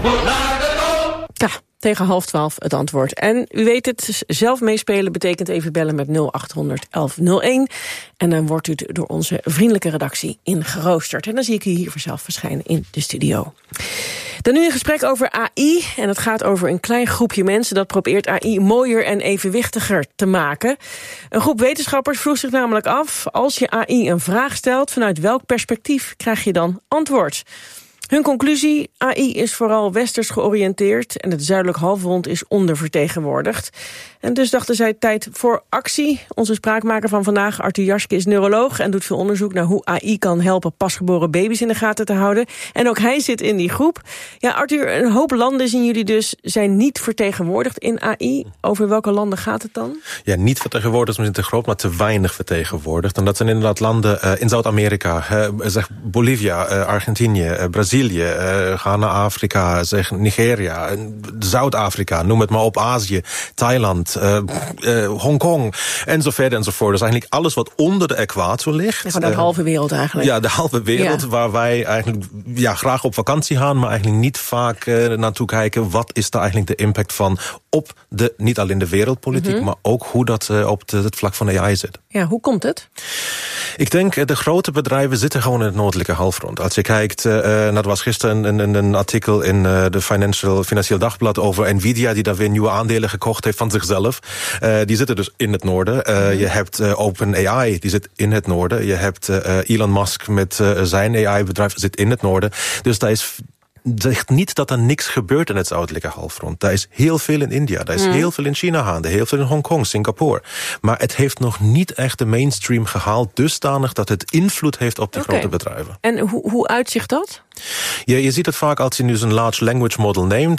Ja, tegen 11:30 het antwoord. En u weet het, zelf meespelen betekent even bellen met 0800 1101. En dan wordt u door onze vriendelijke redactie ingeroosterd. En dan zie ik u hier vanzelf verschijnen in de studio. Dan nu een gesprek over AI. En het gaat over een klein groepje mensen dat probeert AI mooier en evenwichtiger te maken. Een groep wetenschappers vroeg zich namelijk af, als je AI een vraag stelt, vanuit welk perspectief krijg je dan antwoord? Hun conclusie, AI is vooral westers georiënteerd en het zuidelijk halfrond is ondervertegenwoordigd. En dus dachten zij tijd voor actie. Onze spraakmaker van vandaag, Arthur Jaschke, is neuroloog en doet veel onderzoek naar hoe AI kan helpen pasgeboren baby's in de gaten te houden. En ook hij zit in die groep. Ja, Arthur, een hoop landen zien jullie dus zijn niet vertegenwoordigd in AI. Over welke landen gaat het dan? Ja, niet vertegenwoordigd is misschien te groot, maar te weinig vertegenwoordigd. En dat zijn inderdaad landen in Zuid-Amerika, zeg Bolivia, Argentinië, Brazilië, Ghana, Afrika, zeg Nigeria, Zuid-Afrika, noem het maar op, Azië, Thailand, Hongkong, en zo verder en zo voort. Dus eigenlijk alles wat onder de equator ligt. Ja, de halve wereld eigenlijk. Ja, de halve wereld, ja, waar wij eigenlijk graag op vakantie gaan, maar eigenlijk niet vaak naartoe kijken, wat is daar eigenlijk de impact van op niet alleen de wereldpolitiek, maar ook hoe dat op het vlak van AI zit. Ja, hoe komt het? Ik denk, de grote bedrijven zitten gewoon in het noordelijke halfrond. Als je kijkt, er was gisteren een artikel in de Financieel Dagblad over Nvidia, die daar weer nieuwe aandelen gekocht heeft van zichzelf. Die zitten dus in het noorden. Je hebt OpenAI, die zit in het noorden. Je hebt Elon Musk met zijn AI-bedrijf, zit in het noorden. Dus daar is zegt niet dat er niks gebeurt in het zuidelijke halfrond. Daar is heel veel in India, daar is heel veel in China gaande, heel veel in Hongkong, Singapore. Maar het heeft nog niet echt de mainstream gehaald, dusdanig dat het invloed heeft op de grote bedrijven. En hoe uitzicht dat? Ja, je ziet het vaak als je nu zo'n large language model neemt,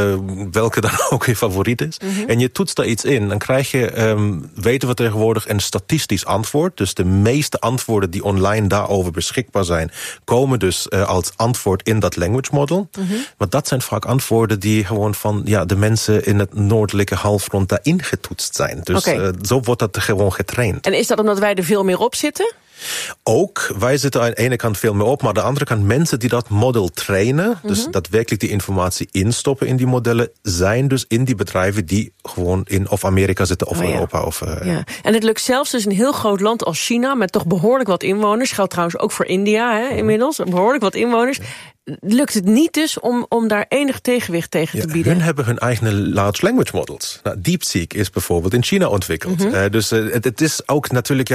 welke dan ook je favoriet is, en je toetst daar iets in, dan krijg je, weten we tegenwoordig, een statistisch antwoord. Dus de meeste antwoorden die online daarover beschikbaar zijn, komen dus als antwoord in dat language model. Maar dat zijn vaak antwoorden die gewoon van de mensen in het noordelijke halfrond daarin getoetst zijn. Dus zo wordt dat gewoon getraind. En is dat omdat wij er veel meer op zitten? Ook, wij zitten aan de ene kant veel meer op, maar aan de andere kant mensen die dat model trainen, dus daadwerkelijk die informatie instoppen in die modellen, zijn dus in die bedrijven die gewoon in of Amerika zitten of Europa. Of, En het lukt zelfs dus een heel groot land als China, met toch behoorlijk wat inwoners, geldt trouwens ook voor India inmiddels, behoorlijk wat inwoners. Lukt het niet dus om daar enig tegenwicht tegen te bieden? Hun hebben hun eigen large language models. Nou, DeepSeek is bijvoorbeeld in China ontwikkeld. Dus het is ook natuurlijk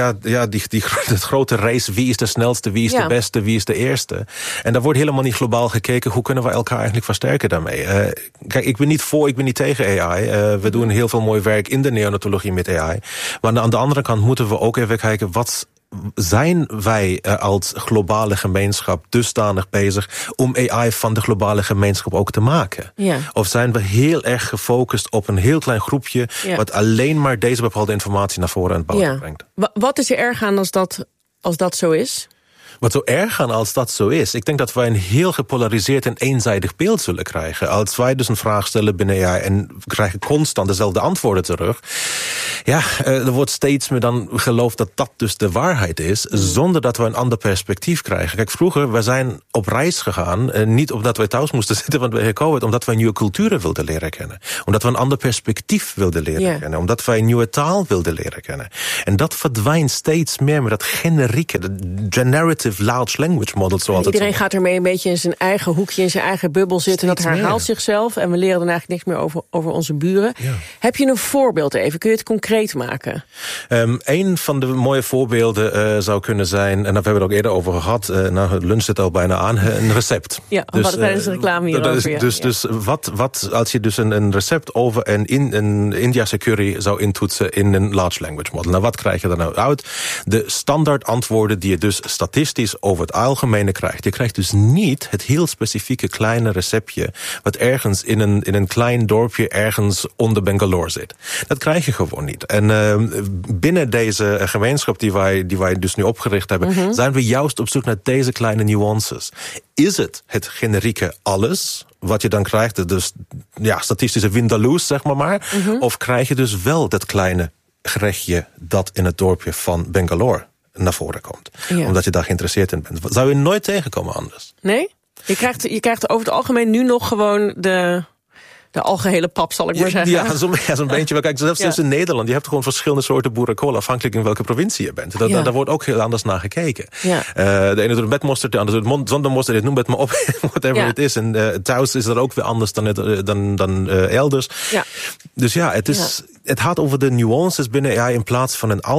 het grote race. Wie is de snelste, wie is de beste, wie is de eerste? En daar wordt helemaal niet globaal gekeken. Hoe kunnen we elkaar eigenlijk versterken daarmee? Kijk, ik ben niet voor, ik ben niet tegen AI. We doen heel veel mooi werk in de neonatologie met AI. Maar aan de andere kant moeten we ook even kijken, wat zijn wij als globale gemeenschap dusdanig bezig om AI van de globale gemeenschap ook te maken? Ja. Of zijn we heel erg gefocust op een heel klein groepje wat alleen maar deze bepaalde informatie naar voren en buiten brengt? Wat is er erg aan als dat zo is? Wat zo erg aan als dat zo is, ik denk dat wij een heel gepolariseerd en eenzijdig beeld zullen krijgen. Als wij dus een vraag stellen binnen AI en krijgen constant dezelfde antwoorden terug. Ja, er wordt steeds meer dan geloofd dat dat dus de waarheid is, zonder dat we een ander perspectief krijgen. Kijk, vroeger, we zijn op reis gegaan, niet omdat wij thuis moesten zitten vanwege COVID, omdat wij nieuwe culturen wilden leren kennen. Omdat we een ander perspectief wilden leren kennen. Omdat wij een nieuwe taal wilden leren kennen. En dat verdwijnt steeds meer met dat generieke, de generative large language model. Zoals iedereen gaat ermee een beetje in zijn eigen hoekje, in zijn eigen bubbel zitten. Steeds dat herhaalt zichzelf en we leren dan eigenlijk niks meer over onze buren. Ja. Heb je een voorbeeld even? Kun je het concreet maken? Een van de mooie voorbeelden zou kunnen zijn, en daar hebben we het ook eerder over gehad, het lunch zit al bijna aan, een recept. Ja, we hadden tijdens de reclame hierover. Dus wat als je dus een recept over een Indiase curry zou intoetsen in een large language model? Nou, wat krijg je er nou uit? De standaard antwoorden die je dus statistisch over het algemene krijgt. Je krijgt dus niet het heel specifieke kleine receptje wat ergens in een klein dorpje ergens onder Bangalore zit. Dat krijg je gewoon niet. En binnen deze gemeenschap die wij dus nu opgericht hebben, zijn we juist op zoek naar deze kleine nuances. Is het generieke alles wat je dan krijgt, dus statistische Vindaloos, zeg maar. Of krijg je dus wel dat kleine gerechtje dat in het dorpje van Bangalore naar voren komt. Ja. Omdat je daar geïnteresseerd in bent. Zou je nooit tegenkomen anders. Nee? Je krijgt over het algemeen nu nog gewoon de algehele pap, zal ik maar zeggen. Ja, zo'n beetje. Kijk, zelfs in Nederland, je hebt gewoon verschillende soorten boerenkool, afhankelijk in welke provincie je bent. Daar wordt ook heel anders naar gekeken. Ja. De ene doet met mosterd, de andere doet zonder mosterd. Dit noem het maar op, whatever het is. En thuis is dat ook weer anders dan elders. Ja. Dus het gaat over de nuances binnen AI in plaats van een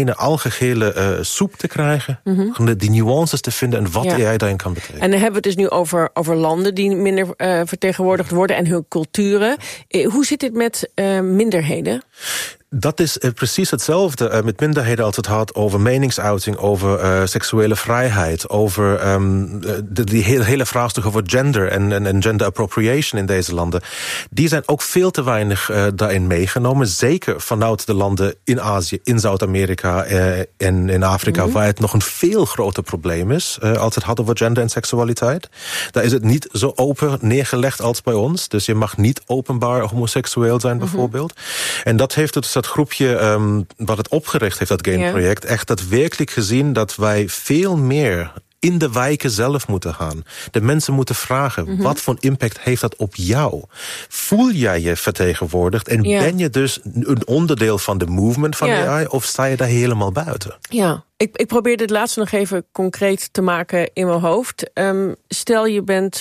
algehele soep te krijgen. Mm-hmm. Die nuances te vinden en wat AI daarin kan betekenen. En dan hebben we het dus nu over landen die minder vertegenwoordigd worden en hun culturen. Hoe zit dit met minderheden? Dat is precies hetzelfde met minderheden als het gaat over meningsuiting, over seksuele vrijheid, over die hele vraagstuk over gender en gender appropriation in deze landen. Die zijn ook veel te weinig daarin meegenomen. Zeker vanuit de landen in Azië, in Zuid-Amerika en in Afrika, waar het nog een veel groter probleem is als het gaat over gender en seksualiteit. Daar is het niet zo open neergelegd als bij ons. Dus je mag niet openbaar homoseksueel zijn bijvoorbeeld. En dat heeft het dat groepje wat het opgericht heeft, dat Gain-project, echt daadwerkelijk gezien dat wij veel meer in de wijken zelf moeten gaan. De mensen moeten vragen, wat voor impact heeft dat op jou? Voel jij je vertegenwoordigd en ben je dus een onderdeel van de movement van AI of sta je daar helemaal buiten? Ja. Ik probeer dit laatste nog even concreet te maken in mijn hoofd. Stel je bent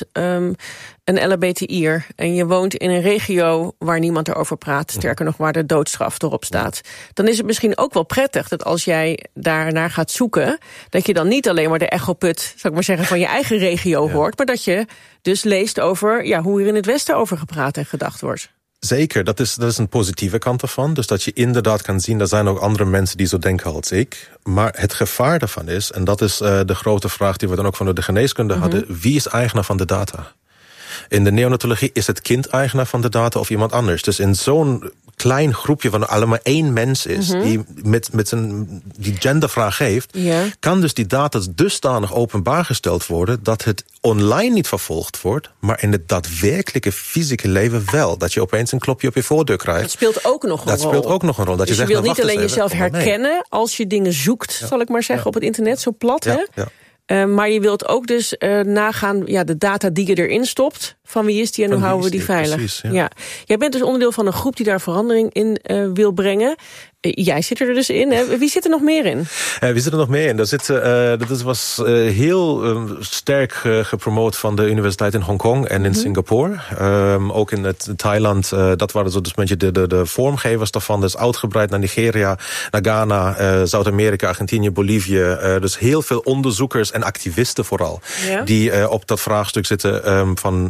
een LHBTI'er en je woont in een regio waar niemand erover praat. Sterker nog, waar de doodstraf erop staat. Dan is het misschien ook wel prettig dat als jij daarnaar gaat zoeken, dat je dan niet alleen maar de echoput, zou ik maar zeggen, van je eigen regio hoort, maar dat je dus leest over hoe hier in het Westen over gepraat en gedacht wordt. Zeker, dat is een positieve kant ervan. Dus dat je inderdaad kan zien, er zijn ook andere mensen die zo denken als ik. Maar het gevaar daarvan is, en dat is de grote vraag die we dan ook vanuit de geneeskunde hadden, wie is eigenaar van de data? In de neonatologie is het kind eigenaar van de data of iemand anders. Dus in zo'n klein groepje van allemaal één mens is die met die gendervraag heeft, kan dus die data dusdanig openbaar gesteld worden dat het online niet vervolgd wordt, maar in het daadwerkelijke fysieke leven wel. Dat je opeens een klopje op je voordeur krijgt. Dat speelt ook nog een rol. Dat speelt ook nog een rol. Dat dus je wil niet alleen jezelf herkennen als je dingen zoekt, zal ik maar zeggen, op het internet, zo plat, hè? Ja. Maar je wilt ook dus nagaan, de data die je erin stopt, van wie is die en hoe houden we die veilig? Precies, ja. Jij bent dus onderdeel van een groep die daar verandering in wil brengen. Jij zit er dus in. Hè? Wie zit er nog meer in? Wie zit er nog meer in? Dat was heel sterk gepromoot van de universiteit in Hongkong en in Singapore. Ook in Thailand. Dat waren zo dus een beetje de vormgevers daarvan. Dus uitgebreid naar Nigeria, naar Ghana, Zuid-Amerika, Argentinië, Bolivie. Dus heel veel onderzoekers en activisten vooral. Ja? Die op dat vraagstuk zitten van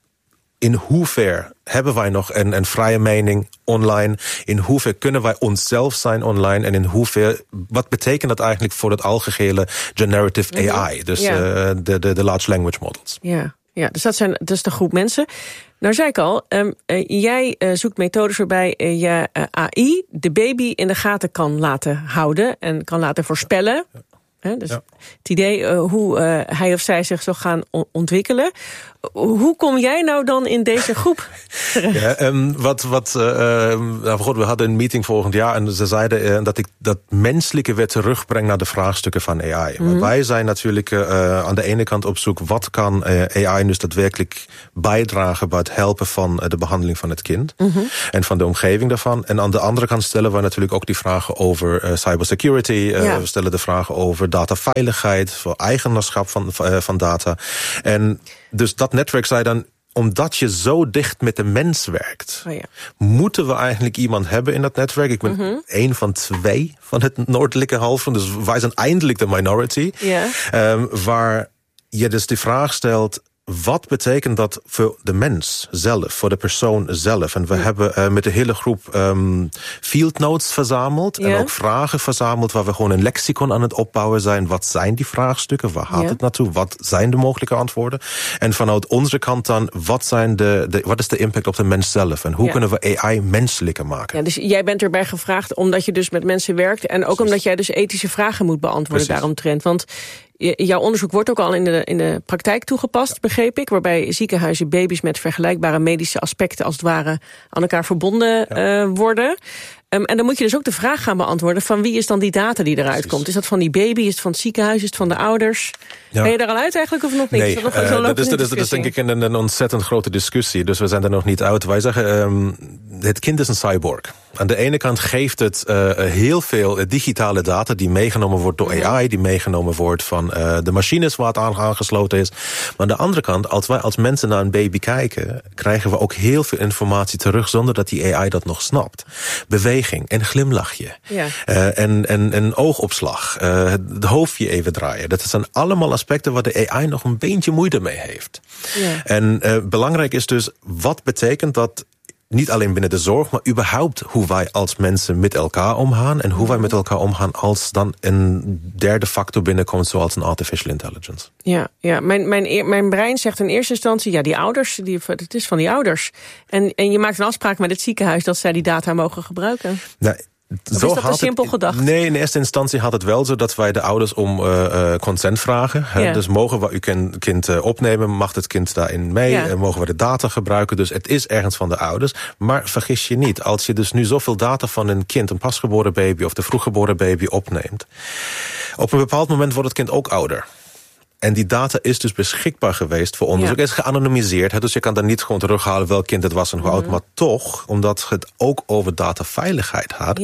in hoever hebben wij nog een vrije mening online? In hoever kunnen wij onszelf zijn online? En in hoever, wat betekent dat eigenlijk voor het algehele generative AI? Dus de large language models. Ja, dus dat is de groep mensen. Nou zei ik al, jij zoekt methodes waarbij je AI de baby in de gaten kan laten houden en kan laten voorspellen. Dus het idee hoe hij of zij zich zal gaan ontwikkelen. Hoe kom jij nou dan in deze groep terecht? We hadden een meeting volgend jaar en ze zeiden dat ik dat menselijke weer terugbreng naar de vraagstukken van AI. Maar wij zijn natuurlijk aan de ene kant op zoek, wat kan AI dus daadwerkelijk bijdragen bij het helpen van de behandeling van het kind en van de omgeving daarvan. En aan de andere kant stellen we natuurlijk ook die vragen over cybersecurity. We stellen de vragen over dataveiligheid, voor eigenaarschap van data. En dus dat netwerk zei dan, omdat je zo dicht met de mens werkt, moeten we eigenlijk iemand hebben in dat netwerk. Ik ben één van 2 van het noordelijke halfrond, dus wij zijn eindelijk de minority. Waar je dus die vraag stelt, wat betekent dat voor de mens zelf, voor de persoon zelf? En we hebben met de hele groep field notes verzameld en ook vragen verzameld waar we gewoon een lexicon aan het opbouwen zijn. Wat zijn die vraagstukken? Waar gaat het naartoe? Wat zijn de mogelijke antwoorden? En vanuit onze kant dan, wat is de impact op de mens zelf? En hoe kunnen we AI menselijker maken? Ja, dus jij bent erbij gevraagd omdat je dus met mensen werkt en ook omdat jij dus ethische vragen moet beantwoorden daaromtrent. Want jouw onderzoek wordt ook al in de praktijk toegepast, begreep ik, waarbij ziekenhuizen baby's met vergelijkbare medische aspecten als het ware aan elkaar verbonden worden. En dan moet je dus ook de vraag gaan beantwoorden van wie is dan die data die eruit komt. Is dat van die baby, is het van het ziekenhuis, is het van de ouders? Ja. Ben je daar al uit eigenlijk of nog niet? Nee, dat is denk ik een ontzettend grote discussie. Dus we zijn er nog niet uit. Wij zeggen, het kind is een cyborg. Aan de ene kant geeft het heel veel digitale data die meegenomen wordt door AI, die meegenomen wordt van de machines waar het aangesloten is. Maar aan de andere kant, als wij als mensen naar een baby kijken, krijgen we ook heel veel informatie terug zonder dat die AI dat nog snapt. Beweging, een glimlachje, en oogopslag, het hoofdje even draaien. Dat zijn allemaal aspecten waar de AI nog een beetje moeite mee heeft. Ja. En belangrijk is dus, wat betekent dat niet alleen binnen de zorg, maar überhaupt hoe wij als mensen met elkaar omgaan en hoe wij met elkaar omgaan als dan een derde factor binnenkomt, zoals een artificial intelligence. Ja. Mijn brein zegt in eerste instantie, die ouders, het is van die ouders. En je maakt een afspraak met het ziekenhuis dat zij die data mogen gebruiken. Nou, of is dat te simpel gedacht? Nee, in eerste instantie had het wel zo dat wij de ouders om consent vragen. Ja. Dus mogen we uw kind opnemen, mag het kind daarin mee? Ja. Mogen we de data gebruiken? Dus het is ergens van de ouders. Maar vergis je niet, als je dus nu zoveel data van een kind, een pasgeboren baby of de vroeggeboren baby opneemt, op een bepaald moment wordt het kind ook ouder. En die data is dus beschikbaar geweest voor onderzoek. Het is geanonimiseerd, dus je kan dan niet gewoon terughalen welk kind het was en hoe oud. Maar toch, omdat het ook over dataveiligheid gaat.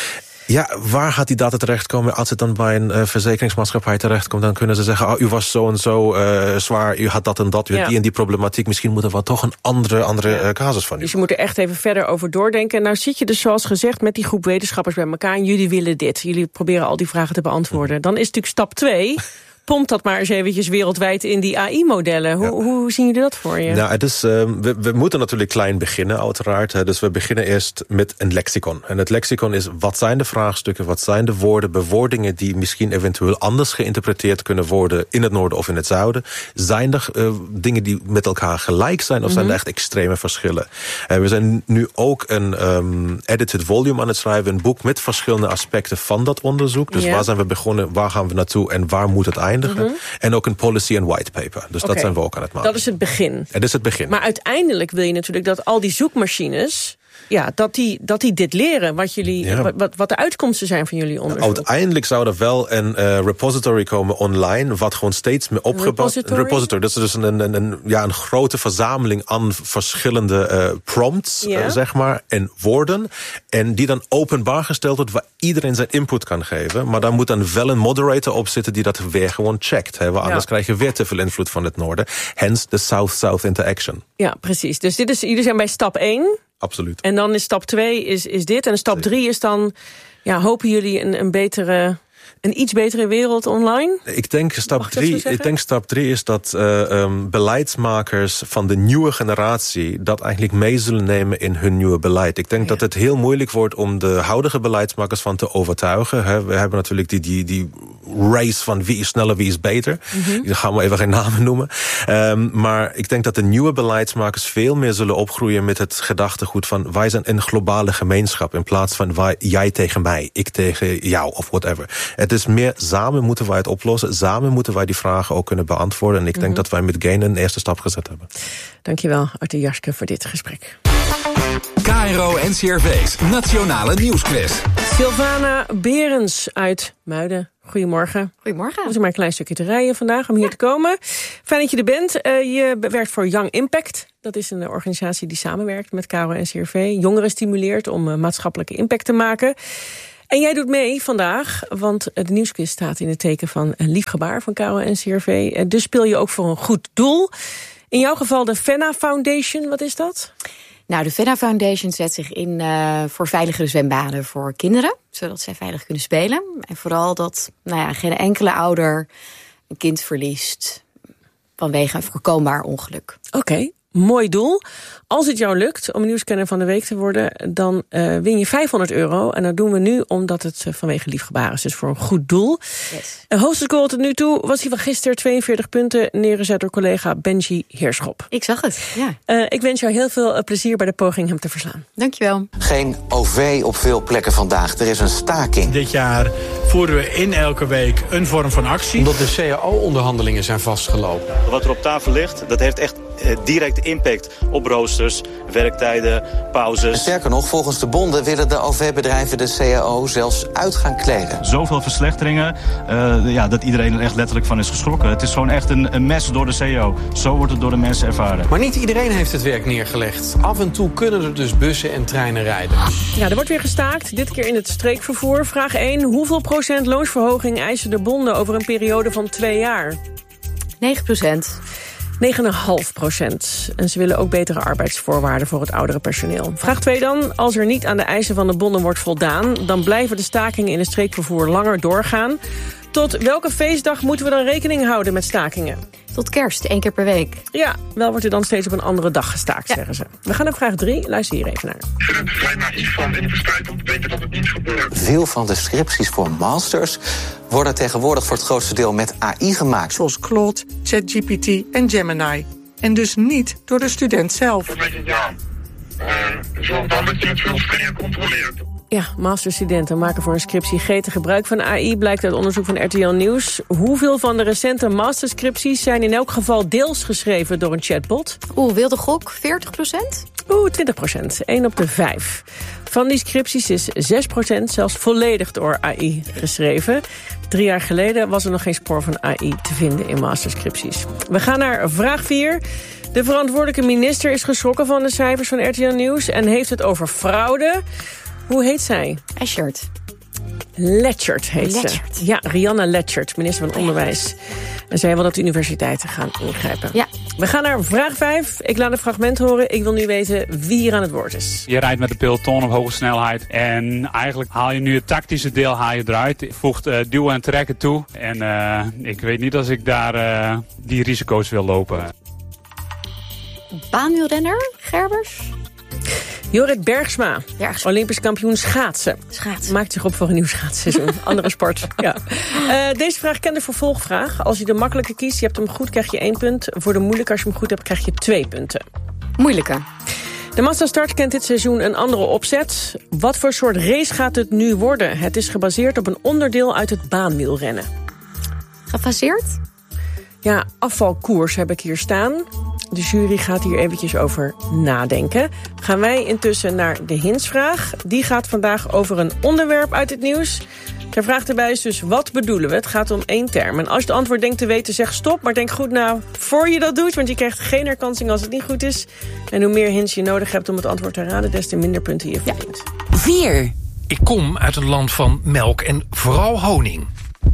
Ja, waar gaat die data terechtkomen? Als het dan bij een verzekeringsmaatschappij terechtkomt, dan kunnen ze zeggen, u was zo en zo zwaar, u had dat en dat, die en die problematiek. Misschien moeten we toch een andere casus van u. Dus je moet er echt even verder over doordenken. Nou zit je dus zoals gezegd met die groep wetenschappers bij elkaar en jullie willen dit. Jullie proberen al die vragen te beantwoorden. Dan is natuurlijk stap 2... pompt dat maar eens eventjes wereldwijd in die AI-modellen. Hoe zien jullie dat voor je? Nou, het is, we moeten natuurlijk klein beginnen, uiteraard. Dus we beginnen eerst met een lexicon. En het lexicon is, wat zijn de vraagstukken, wat zijn de woorden, bewoordingen die misschien eventueel anders geïnterpreteerd kunnen worden in het noorden of in het zuiden? Zijn er dingen die met elkaar gelijk zijn of zijn er echt extreme verschillen? We zijn nu ook een edited volume aan het schrijven, een boek met verschillende aspecten van dat onderzoek. Dus waar zijn we begonnen, waar gaan we naartoe en waar moet het eindigen? En ook een policy en white paper. Dus dat zijn we ook aan het maken. Dat is het begin. Het is het begin. Maar uiteindelijk wil je natuurlijk dat al die zoekmachines, dat die dit leren, wat de uitkomsten zijn van jullie onderzoek. Uiteindelijk zou er wel een repository komen online, wat gewoon steeds meer opgebouwd. Repository, dat is dus een grote verzameling aan verschillende prompts, zeg maar, en woorden. En die dan openbaar gesteld wordt, waar iedereen zijn input kan geven. Maar daar moet dan wel een moderator op zitten die dat weer gewoon checkt. Anders krijg je weer te veel invloed van het noorden. Hence de South-South interaction. Ja, precies. Dus jullie zijn bij stap 1. Absoluut. En dan is stap 2 is dit. En stap 3 is dan, hopen jullie een iets betere wereld online? Ik denk stap 3 is dat beleidsmakers van de nieuwe generatie dat eigenlijk mee zullen nemen in hun nieuwe beleid. Ik denk dat het heel moeilijk wordt om de huidige beleidsmakers van te overtuigen. We hebben natuurlijk die race van wie is sneller, wie is beter. Ik ga maar even geen namen noemen. Maar ik denk dat de nieuwe beleidsmakers veel meer zullen opgroeien met het gedachtegoed van wij zijn een globale gemeenschap in plaats van jij tegen mij, ik tegen jou of whatever. Het is meer, samen moeten wij het oplossen. Samen moeten wij die vragen ook kunnen beantwoorden. En ik denk dat wij met Gain een eerste stap gezet hebben. Dankjewel, Arthur Jaschke, voor dit gesprek. KRO NCRV's Nationale Nieuwsquiz. Sylvana Berens uit Muiden. Goedemorgen. Goedemorgen. We is maar een klein stukje te rijden vandaag om hier te komen. Fijn dat je er bent. Je werkt voor Young Impact. Dat is een organisatie die samenwerkt met KRO NCRV. Jongeren stimuleert om maatschappelijke impact te maken. En jij doet mee vandaag, want de nieuwsquiz staat in het teken van een lief gebaar van KRO NCRV. Dus speel je ook voor een goed doel. In jouw geval de Fenna Foundation, wat is dat? Nou, de Fenna Foundation zet zich in voor veiligere zwembaden voor kinderen, zodat zij veilig kunnen spelen. En vooral dat geen enkele ouder een kind verliest vanwege een voorkombaar ongeluk. Oké. Mooi doel. Als het jou lukt om nieuwskenner van de week te worden, dan win je €500. En dat doen we nu omdat het vanwege liefgebaren is. Dus voor een goed doel. Yes. Hoogste score tot nu toe was hij van gisteren 42 punten neergezet door collega Benji Heerschop. Ik zag het, ja. Ik wens jou heel veel plezier bij de poging hem te verslaan. Dankjewel. Geen OV op veel plekken vandaag. Er is een staking. Dit jaar voeren we in elke week een vorm van actie. Omdat de CAO-onderhandelingen zijn vastgelopen. Wat er op tafel ligt, dat heeft echt direct impact op roosters, werktijden, pauzes. Sterker nog, volgens de bonden willen de OV-bedrijven de CAO zelfs uit gaan kleden. Zoveel verslechteringen dat iedereen er echt letterlijk van is geschrokken. Het is gewoon echt een mes door de CAO. Zo wordt het door de mensen ervaren. Maar niet iedereen heeft het werk neergelegd. Af en toe kunnen er dus bussen en treinen rijden. Ja, er wordt weer gestaakt, dit keer in het streekvervoer. Vraag 1, hoeveel procent loonsverhoging eisen de bonden over een periode van 2 jaar? 9%. 9,5%. En ze willen ook betere arbeidsvoorwaarden voor het oudere personeel. Vraag 2 dan. Als er niet aan de eisen van de bonden wordt voldaan, dan blijven de stakingen in het streekvervoer langer doorgaan. Tot welke feestdag moeten we dan rekening houden met stakingen? Tot kerst, 1 keer per week. Ja, wel wordt er dan steeds op een andere dag gestaakt, zeggen ze. We gaan naar vraag 3. Luister hier even naar. Ik vind het vrij naïef van de universiteit om te denken dat het niet gebeurt. Veel van de scripties voor masters worden tegenwoordig voor het grootste deel met AI gemaakt. Zoals Claude, ChatGPT en Gemini. En dus niet door de student zelf. Dan denk ik, zorg dan dat je het veel strenger controleert. Ja, masterstudenten maken voor een scriptie gretig gebruik van AI... blijkt uit onderzoek van RTL Nieuws. Hoeveel van de recente masterscripties zijn in elk geval deels geschreven door een chatbot? Wilde gok, 40%? 20%, 1 op de 5. Van die scripties is 6% zelfs volledig door AI geschreven. 3 jaar geleden was er nog geen spoor van AI te vinden in masterscripties. We gaan naar vraag 4... De verantwoordelijke minister is geschrokken van de cijfers van RTL Nieuws... en heeft het over fraude. Hoe heet zij? Letchert heet ze. Ja, Rianna Letchert, minister van Onderwijs. En zij wil dat de universiteiten gaan ingrijpen. Ja. We gaan naar vraag 5. Ik laat een fragment horen. Ik wil nu weten wie hier aan het woord is. Je rijdt met de peloton op hoge snelheid. En eigenlijk haal je nu het tactische deel eruit. Voegt duwen en trekken toe. En ik weet niet als ik daar die risico's wil lopen. Baanwielrenner, Gerbers? Jorrit Bergsma, Olympisch kampioen schaatsen. Maakt zich op voor een nieuw schaatsseizoen. Andere sport. Ja. Deze vraag kent de vervolgvraag. Als je de makkelijke kiest, je hebt hem goed, krijg je 1 punt. Voor de moeilijke, als je hem goed hebt, krijg je 2 punten. Moeilijke. De Massastart kent dit seizoen een andere opzet. Wat voor soort race gaat het nu worden? Het is gebaseerd op een onderdeel uit het baanwielrennen. Gefaseerd? Ja, afvalkoers heb ik hier staan. De jury gaat hier eventjes over nadenken. Gaan wij intussen naar de hintsvraag. Die gaat vandaag over een onderwerp uit het nieuws. De vraag erbij is dus, wat bedoelen we? Het gaat om 1 term. En als je het antwoord denkt te weten, zeg stop. Maar denk goed na voor je dat doet, want je krijgt geen herkansing als het niet goed is. En hoe meer hints je nodig hebt om het antwoord te raden, des te minder punten je verdient. 4. Ik kom uit een land van melk en vooral honing.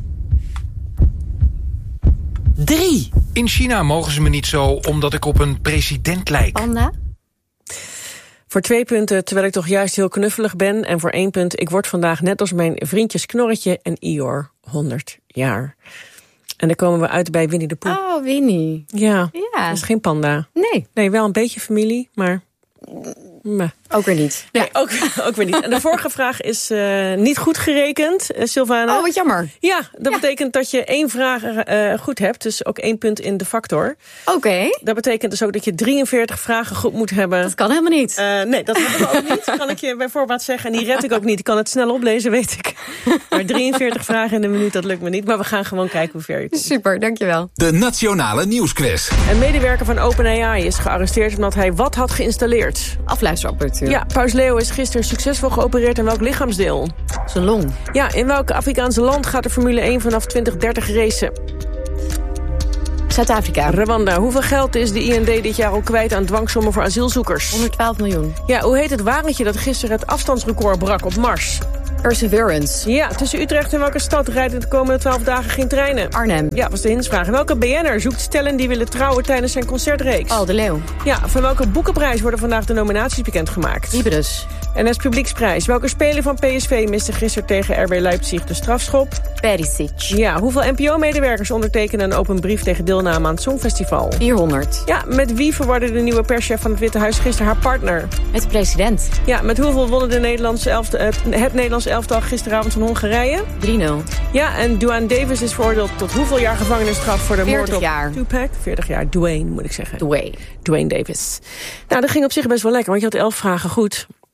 3. In China mogen ze me niet zo omdat ik op een president lijk. Panda? Voor 2 punten, terwijl ik toch juist heel knuffelig ben. En voor 1 punt, ik word vandaag net als mijn vriendjes Knorretje en Ior 100 jaar. En dan komen we uit bij Winnie de Pooh. Oh, Winnie. Ja, dat is geen panda. Nee, wel een beetje familie, maar... Ook weer niet. Nee, ook weer niet. En de vorige vraag is niet goed gerekend, Sylvana. Oh, wat jammer. Ja, dat betekent dat je 1 vraag goed hebt. Dus ook 1 punt in de factor. Oké. Dat betekent dus ook dat je 43 vragen goed moet hebben. Dat kan helemaal niet. Nee, dat hebben we ook niet. Kan ik je bij voorbaat zeggen. En die red ik ook niet. Ik kan het snel oplezen, weet ik. Maar 43 vragen in een minuut, dat lukt me niet. Maar we gaan gewoon kijken hoe ver je komt. Super, dankjewel. De Nationale Nieuwsquiz. Een medewerker van OpenAI is gearresteerd omdat hij wat had geïnstalleerd? Afluisterapparatuur. Ja, Paus Leo is gisteren succesvol geopereerd aan welk lichaamsdeel? Zijn long. Ja, in welk Afrikaanse land gaat de Formule 1 vanaf 2030 racen? Zuid-Afrika. Rwanda. Hoeveel geld is de IND dit jaar al kwijt aan dwangsommen voor asielzoekers? 112 miljoen. Ja, hoe heet het wagentje dat gisteren het afstandsrecord brak op Mars? Perseverance. Ja, tussen Utrecht en welke stad rijden de komende 12 dagen geen treinen? Arnhem. Ja, was de hintsvraag. Welke BN'er zoekt stellen die willen trouwen tijdens zijn concertreeks? Paul de Leeuw. Ja, van welke boekenprijs worden vandaag de nominaties bekendgemaakt? Ibris. NS Publieksprijs. Welke speler van PSV miste gisteren tegen RB Leipzig de strafschop? Perisic. Ja, hoeveel NPO-medewerkers ondertekenen een open brief tegen deelname aan het Songfestival? 400. Ja, met wie verwarde de nieuwe perschef van het Witte Huis gisteren haar partner? Met de president. Ja, met hoeveel wonnen het Nederlands elftal gisteravond van Hongarije? 3-0. Ja, en Duane Davis is veroordeeld tot hoeveel jaar gevangenisstraf voor de moord op Tupac? 40 jaar. Dwayne, moet ik zeggen. Dwayne Davis. Nou, dat ging op zich best wel lekker, want je had 11 vragen goed.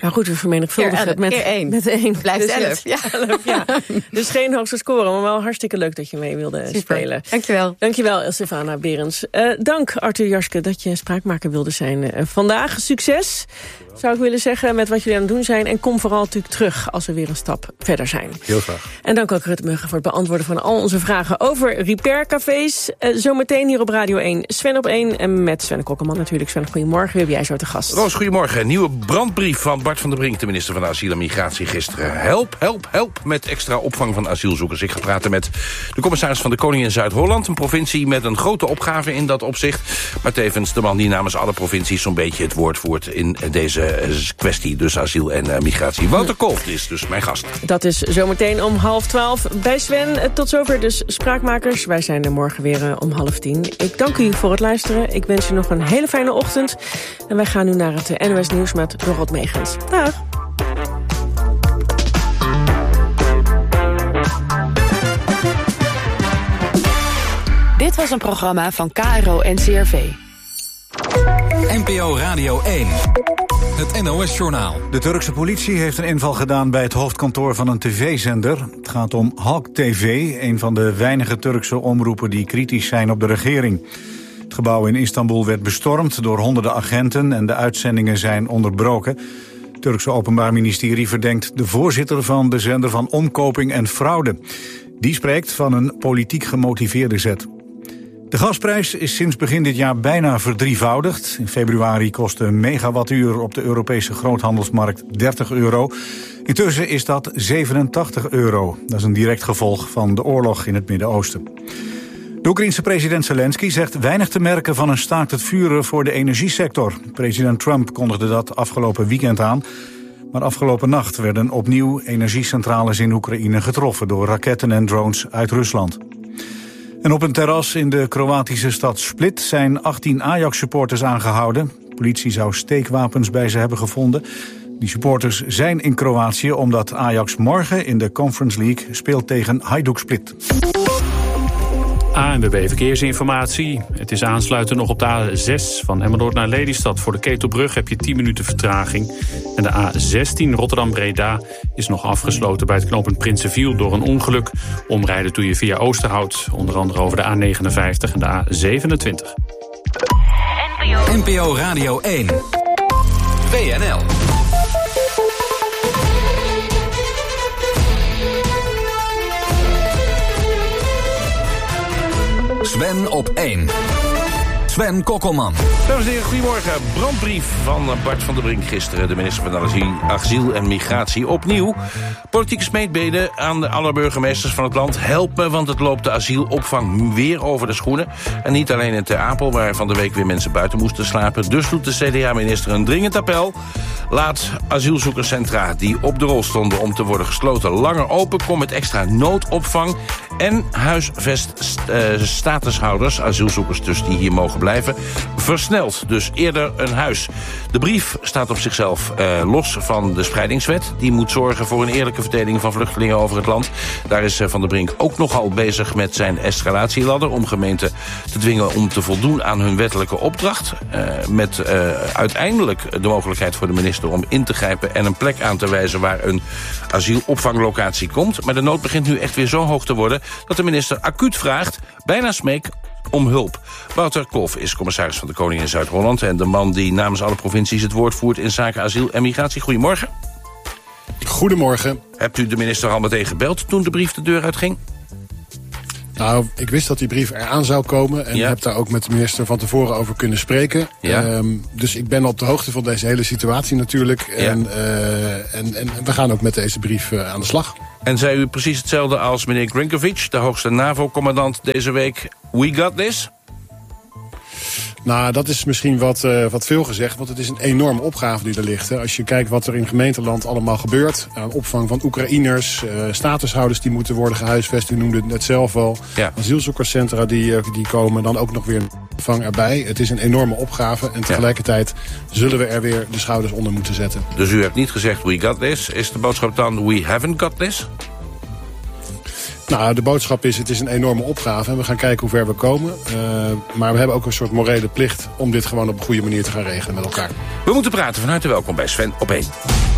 Nou goed, we vermenigvuldigen het met 1. Blijft 11. Ja. 11, ja. Dus geen hoogste score, maar wel hartstikke leuk dat je mee wilde spelen. Dankjewel. Dankjewel, Stefana Berends. Dank, Arthur Jarske, dat je spraakmaker wilde zijn vandaag. Succes, zou ik willen zeggen, met wat jullie aan het doen zijn. En kom vooral natuurlijk terug als we weer een stap verder zijn. Heel graag. En dank ook Rut Muggen voor het beantwoorden van al onze vragen over repaircafés. Zometeen hier op Radio 1, Sven op 1. En met Sven Kokkelman natuurlijk. Sven, goedemorgen, wie heb jij zo te gast? Roos, goedemorgen. Nieuwe brandbrief van Bart van der Brink, de minister van Asiel en Migratie, gisteren. Help, help, help met extra opvang van asielzoekers. Ik ga praten met de commissaris van de Koning in Zuid-Holland. Een provincie met een grote opgave in dat opzicht. Maar tevens de man die namens alle provincies zo'n beetje het woord voert in deze kwestie. Dus asiel en migratie. Wouter Kolft is dus mijn gast. Dat is zometeen om 11:30 bij Sven. Tot zover dus Spraakmakers. Wij zijn er morgen weer om 9:30. Ik dank u voor het luisteren. Ik wens u nog een hele fijne ochtend. En wij gaan nu naar het NOS Nieuws met Dorot Megens. Dag. Dit was een programma van KRO-NCRV. NPO Radio 1. Het NOS-journaal. De Turkse politie heeft een inval gedaan bij het hoofdkantoor van een tv-zender. Het gaat om Halk TV, een van de weinige Turkse omroepen die kritisch zijn op de regering. Het gebouw in Istanbul werd bestormd door honderden agenten en de uitzendingen zijn onderbroken. Het Turkse Openbaar Ministerie verdenkt de voorzitter van de zender van omkoping en fraude. Die spreekt van een politiek gemotiveerde zet. De gasprijs is sinds begin dit jaar bijna verdrievoudigd. In februari kostte een megawattuur op de Europese groothandelsmarkt €30. Intussen is dat €87. Dat is een direct gevolg van de oorlog in het Midden-Oosten. De Oekraïense president Zelensky zegt weinig te merken van een staakt het vuren voor de energiesector. President Trump kondigde dat afgelopen weekend aan. Maar afgelopen nacht werden opnieuw energiecentrales in Oekraïne getroffen door raketten en drones uit Rusland. En op een terras in de Kroatische stad Split zijn 18 Ajax-supporters aangehouden. De politie zou steekwapens bij ze hebben gevonden. Die supporters zijn in Kroatië omdat Ajax morgen in de Conference League speelt tegen Hajduk Split. ANWB Verkeersinformatie. Het is aansluiten nog op de A6 van Emmeloord naar Lelystad. Voor de Ketelbrug heb je 10 minuten vertraging. En de A16 Rotterdam-Breda is nog afgesloten bij het knooppunt Prinsenviel door een ongeluk. Omrijden doe je via Oosterhout, onder andere over de A59 en de A27. NPO Radio 1. WNL. Sven op 1. Sven Kokkelman. Dames en heren, goedemorgen. Brandbrief van Bart van der Brink gisteren. De minister van Asiel en Migratie. Opnieuw politieke smeekbeden aan alle burgemeesters van het land. Help me, want het loopt de asielopvang weer over de schoenen. En niet alleen in Ter Apel, waar van de week weer mensen buiten moesten slapen. Dus doet de CDA-minister een dringend appel. Laat asielzoekerscentra die op de rol stonden om te worden gesloten langer open. Kom met extra noodopvang en huisveststatushouders, asielzoekers dus die hier mogen blijven, versneld. Dus eerder een huis. De brief staat op zichzelf los van de spreidingswet. Die moet zorgen voor een eerlijke verdeling van vluchtelingen over het land. Daar is Van der Brink ook nogal bezig met zijn escalatieladder om gemeenten te dwingen om te voldoen aan hun wettelijke opdracht. Met uiteindelijk de mogelijkheid voor de minister om in te grijpen en een plek aan te wijzen waar een asielopvanglocatie komt. Maar de nood begint nu echt weer zo hoog te worden dat de minister acuut vraagt, bijna smeek, om hulp. Wouter Kolff is commissaris van de Koning in Zuid-Holland en de man die namens alle provincies het woord voert in zaken asiel en migratie. Goedemorgen. Goedemorgen. Hebt u de minister al meteen gebeld toen de brief de deur uitging? Nou, ik wist dat die brief eraan zou komen en heb daar ook met de minister van tevoren over kunnen spreken. Ja. Dus ik ben op de hoogte van deze hele situatie natuurlijk. Ja. En we gaan ook met deze brief aan de slag. En zei u precies hetzelfde als meneer Grinkovic, de hoogste NAVO-commandant deze week? We got this? Nou, dat is misschien wat veel gezegd, want het is een enorme opgave die er ligt. Hè. Als je kijkt wat er in gemeenteland allemaal gebeurt, aan opvang van Oekraïners, statushouders die moeten worden gehuisvest, u noemde het net zelf al, asielzoekerscentra die komen, dan ook nog weer opvang erbij. Het is een enorme opgave en tegelijkertijd zullen we er weer de schouders onder moeten zetten. Dus u hebt niet gezegd we got this, is de boodschap dan we haven't got this? Nou, de boodschap is, het is een enorme opgave en we gaan kijken hoe ver we komen. Maar we hebben ook een soort morele plicht om dit gewoon op een goede manier te gaan regelen met elkaar. We moeten praten. Van harte welkom bij Sven op 1.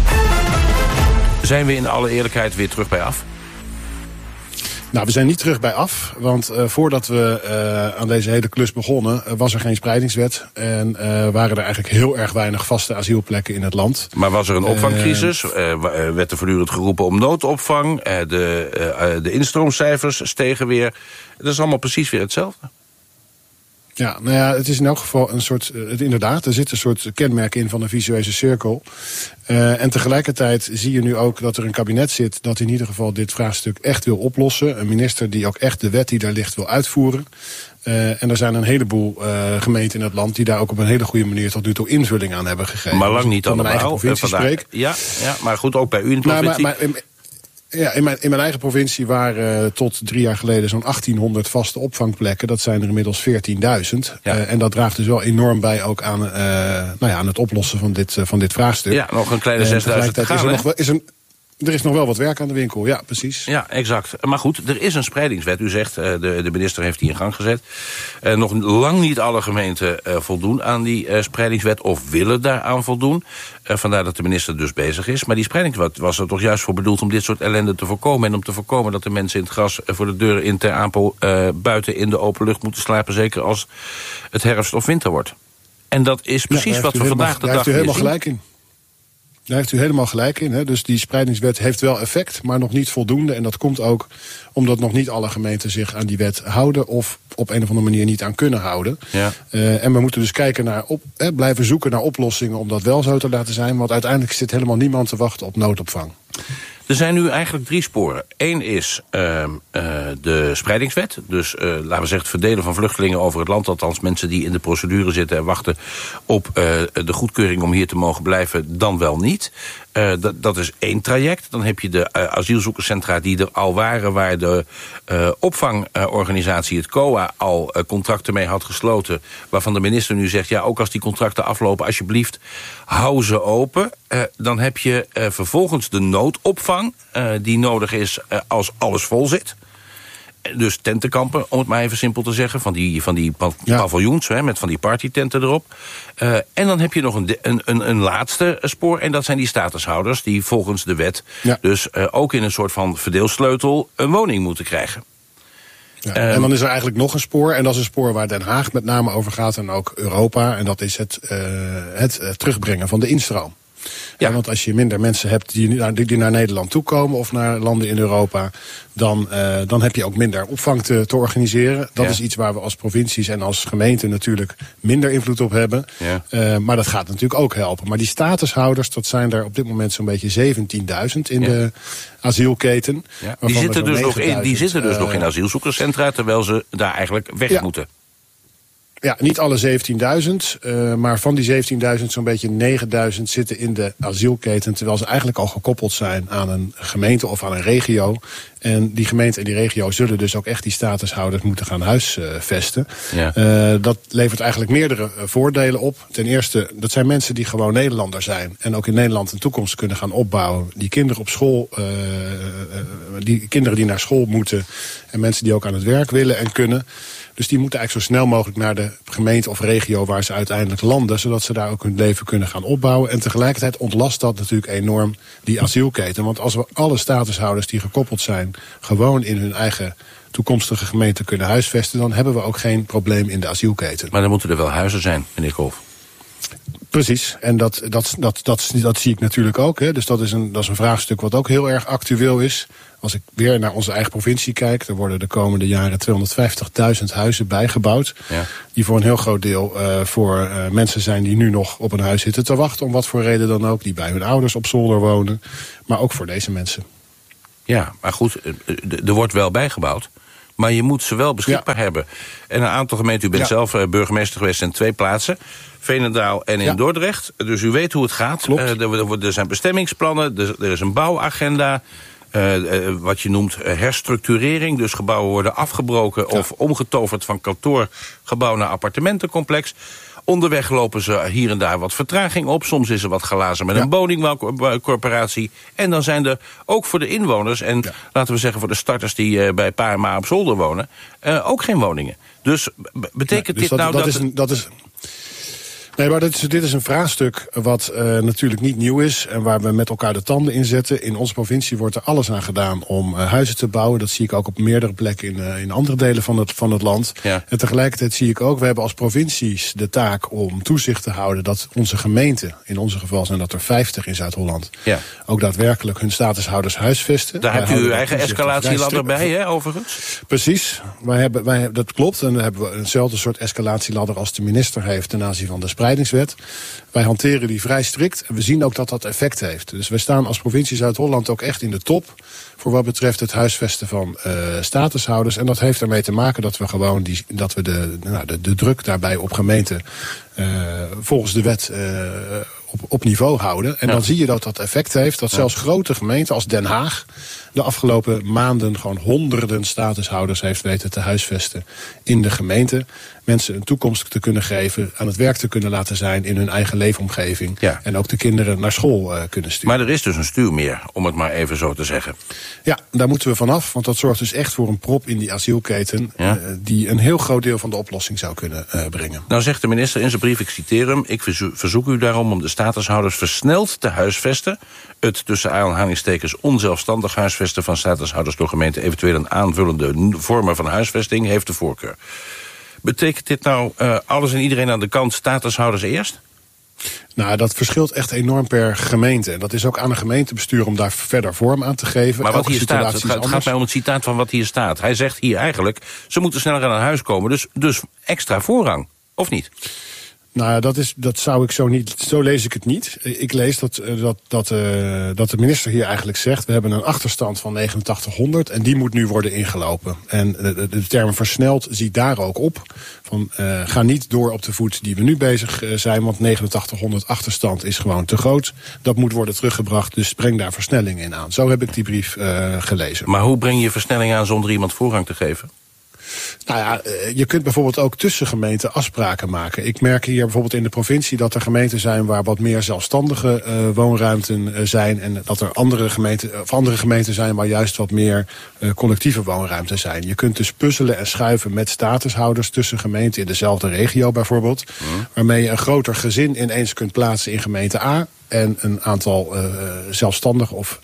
Zijn we in alle eerlijkheid weer terug bij af? Nou, we zijn niet terug bij af, want voordat we aan deze hele klus begonnen was er geen spreidingswet en waren er eigenlijk heel erg weinig vaste asielplekken in het land. Maar was er een opvangcrisis? Werd er voortdurend geroepen om noodopvang? De instroomcijfers stegen weer. Dat is allemaal precies weer hetzelfde. Ja, nou ja, het is in elk geval een soort, inderdaad, er zit een soort kenmerk in van een visueuze cirkel. En tegelijkertijd zie je nu ook dat er een kabinet zit dat in ieder geval dit vraagstuk echt wil oplossen. Een minister die ook echt de wet die daar ligt wil uitvoeren. En er zijn een heleboel gemeenten in het land die daar ook op een hele goede manier tot nu toe invulling aan hebben gegeven. Maar lang niet allemaal. Mijn eigen provincie spreek. Ja, maar goed, ook bij u in de provincie. Ja, in mijn eigen provincie waren tot 3 jaar geleden zo'n 1800 vaste opvangplekken. Dat zijn er inmiddels 14.000. Ja. En dat draagt dus wel enorm bij ook aan, aan het oplossen van dit vraagstuk. Ja, nog een kleine 6.000 te gaan. Er is nog wel wat werk aan de winkel, ja, precies. Ja, exact. Maar goed, er is een spreidingswet. U zegt, de minister heeft die in gang gezet. Nog lang niet alle gemeenten voldoen aan die spreidingswet of willen daaraan voldoen. Vandaar dat de minister dus bezig is. Maar die spreidingswet was er toch juist voor bedoeld om dit soort ellende te voorkomen. En om te voorkomen dat de mensen in het gras voor de deuren in Ter Apel buiten in de open lucht moeten slapen. Zeker als het herfst of winter wordt. En dat is precies wat we vandaag de dag weer zien. Daar heeft u helemaal gelijk in. Daar heeft u helemaal gelijk in. Hè? Dus die spreidingswet heeft wel effect, maar nog niet voldoende. En dat komt ook omdat nog niet alle gemeenten zich aan die wet houden of op een of andere manier niet aan kunnen houden. Ja. En we moeten dus kijken naar blijven zoeken naar oplossingen om dat wel zo te laten zijn. Want uiteindelijk zit helemaal niemand te wachten op noodopvang. Er zijn nu eigenlijk 3 sporen. Eén is de spreidingswet. Dus laten we zeggen het verdelen van vluchtelingen over het land. Althans mensen die in de procedure zitten en wachten op de goedkeuring om hier te mogen blijven, dan wel niet. Dat is 1 traject. Dan heb je de asielzoekerscentra die er al waren, waar de opvangorganisatie, het COA, al contracten mee had gesloten. Waarvan de minister nu zegt, ja, ook als die contracten aflopen, alsjeblieft, hou ze open. Dan heb je vervolgens de noodopvang, die nodig is als alles vol zit. Dus tentenkampen, om het maar even simpel te zeggen. Van die paviljoens, met van die partytenten erop. En dan heb je nog een laatste spoor. En dat zijn die statushouders die volgens de wet dus ook in een soort van verdeelsleutel een woning moeten krijgen. Ja, en dan is er eigenlijk nog een spoor. En dat is een spoor waar Den Haag met name over gaat en ook Europa. En dat is het terugbrengen van de instroom. Ja. Want als je minder mensen hebt die naar Nederland toekomen of naar landen in Europa, dan heb je ook minder opvang te organiseren. Dat is iets waar we als provincies en als gemeenten natuurlijk minder invloed op hebben. Ja. Maar dat gaat natuurlijk ook helpen. Maar die statushouders, dat zijn er op dit moment zo'n beetje 17.000 in de asielketen. Ja. Die zitten dus nog in asielzoekerscentra, terwijl ze daar eigenlijk weg moeten. Ja, niet alle 17.000, maar van die 17.000 zo'n beetje 9.000 zitten in de asielketen, terwijl ze eigenlijk al gekoppeld zijn aan een gemeente of aan een regio. En die gemeente en die regio zullen dus ook echt die statushouders moeten gaan huisvesten. Ja. Dat levert eigenlijk meerdere voordelen op. Ten eerste, dat zijn mensen die gewoon Nederlander zijn en ook in Nederland een toekomst kunnen gaan opbouwen. Die kinderen op school, die kinderen die naar school moeten en mensen die ook aan het werk willen en kunnen. Dus die moeten eigenlijk zo snel mogelijk naar de gemeente of regio waar ze uiteindelijk landen, zodat ze daar ook hun leven kunnen gaan opbouwen. En tegelijkertijd ontlast dat natuurlijk enorm die asielketen. Want als we alle statushouders die gekoppeld zijn gewoon in hun eigen toekomstige gemeente kunnen huisvesten, dan hebben we ook geen probleem in de asielketen. Maar dan moeten er wel huizen zijn, meneer Kolf. Precies, en dat zie ik natuurlijk ook. Hè. Dus dat is een vraagstuk wat ook heel erg actueel is. Als ik weer naar onze eigen provincie kijk, er worden de komende jaren 250.000 huizen bijgebouwd. Ja. Die voor een heel groot deel voor mensen zijn die nu nog op een huis zitten te wachten, om wat voor reden dan ook. Die bij hun ouders op zolder wonen. Maar ook voor deze mensen. Ja, maar goed, er wordt wel bijgebouwd. Maar je moet ze wel beschikbaar hebben. En een aantal gemeenten, u bent zelf burgemeester geweest in 2 plaatsen. Veenendaal en in Dordrecht. Dus u weet hoe het gaat. Er zijn bestemmingsplannen, er is een bouwagenda. Wat je noemt herstructurering. Dus gebouwen worden afgebroken of omgetoverd van kantoorgebouw naar appartementencomplex. Onderweg lopen ze hier en daar wat vertraging op. Soms is er wat glazen met een woningcorporatie. En dan zijn er ook voor de inwoners... en laten we zeggen voor de starters die bij Pa en Ma op zolder wonen... ook geen woningen. Dus betekent dit dat... Nee, maar dit is een vraagstuk wat natuurlijk niet nieuw is... en waar we met elkaar de tanden in zetten. In onze provincie wordt er alles aan gedaan om huizen te bouwen. Dat zie ik ook op meerdere plekken in andere delen van het land. Ja. En tegelijkertijd zie ik ook, we hebben als provincies de taak om toezicht te houden... dat onze gemeenten, in onze geval zijn dat er 50 in Zuid-Holland... ook daadwerkelijk hun statushouders huisvesten. Daar hebt u uw eigen escalatieladder bij, hè, overigens? Precies, dat klopt. En dan hebben we eenzelfde soort escalatieladder als de minister heeft... ten aanzien van de spreidingswet. Wij hanteren die vrij strikt en we zien ook dat dat effect heeft. Dus wij staan als provincie Zuid-Holland ook echt in de top... voor wat betreft het huisvesten van statushouders. En dat heeft ermee te maken dat we gewoon de druk daarbij op gemeenten... volgens de wet op niveau houden. En dan zie je dat dat effect heeft. Dat zelfs grote gemeenten als Den Haag... de afgelopen maanden gewoon honderden statushouders heeft weten te huisvesten in de gemeente. Mensen een toekomst te kunnen geven, aan het werk te kunnen laten zijn in hun eigen leefomgeving. Ja. En ook de kinderen naar school kunnen sturen. Maar er is dus een stuurmeer, om het maar even zo te zeggen. Ja, daar moeten we vanaf, want dat zorgt dus echt voor een prop in die asielketen... die een heel groot deel van de oplossing zou kunnen brengen. Nou zegt de minister in zijn brief, ik citeer hem... ik verzoek u daarom om de statushouders versneld te huisvesten... het tussen aanhalingstekens onzelfstandig huisvesten van statushouders door gemeente... eventueel een aanvullende vormen van huisvesting heeft de voorkeur. Betekent dit nou alles en iedereen aan de kant statushouders eerst? Nou, dat verschilt echt enorm per gemeente. En dat is ook aan een gemeentebestuur om daar verder vorm aan te geven. Maar wat hier staat, het gaat mij om het citaat van wat hier staat. Hij zegt hier eigenlijk, ze moeten sneller aan huis komen, dus extra voorrang, of niet? Nou, dat zou ik zo lees ik het niet. Ik lees dat de minister hier eigenlijk zegt... we hebben een achterstand van 8900 en die moet nu worden ingelopen. En de term versneld ziet daar ook op. Van, ga niet door op de voet die we nu bezig zijn... want 8900 achterstand is gewoon te groot. Dat moet worden teruggebracht, dus breng daar versnelling in aan. Zo heb ik die brief gelezen. Maar hoe breng je versnelling aan zonder iemand voorrang te geven? Nou ja, je kunt bijvoorbeeld ook tussen gemeenten afspraken maken. Ik merk hier bijvoorbeeld in de provincie dat er gemeenten zijn... waar wat meer zelfstandige woonruimten zijn... en dat er andere gemeenten zijn waar juist wat meer collectieve woonruimten zijn. Je kunt dus puzzelen en schuiven met statushouders tussen gemeenten... in dezelfde regio bijvoorbeeld. Waarmee je een groter gezin ineens kunt plaatsen in gemeente A... en een aantal zelfstandig of